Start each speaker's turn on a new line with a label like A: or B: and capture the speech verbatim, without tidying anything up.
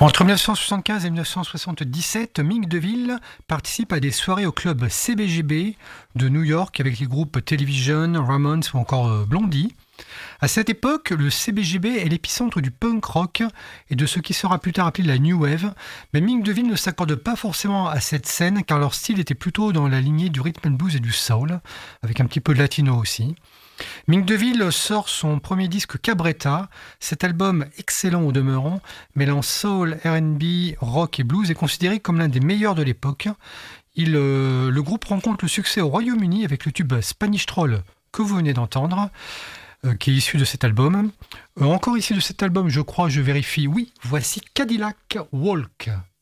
A: Entre dix-neuf cent soixante-quinze et dix-neuf cent soixante-dix-sept, Mick DeVille participe à des soirées au club C B G B de New York avec les groupes Television, Ramones ou encore Blondie. À cette époque, le C B G B est l'épicentre du punk rock et de ce qui sera plus tard appelé la New Wave, mais Mick DeVille ne s'accorde pas forcément à cette scène car leur style était plutôt dans la lignée du rhythm and blues et du soul, avec un petit peu de latino aussi. Mick DeVille sort son premier disque Cabretta. Cet album, excellent au demeurant, mêlant soul, R and B, rock et blues, est considéré comme l'un des meilleurs de l'époque. Il, euh, le groupe rencontre le succès au Royaume-Uni avec le tube Spanish Troll que vous venez d'entendre, euh, qui est issu de cet album. Euh, encore issu de cet album, je crois, je vérifie, oui, voici Cadillac Walk.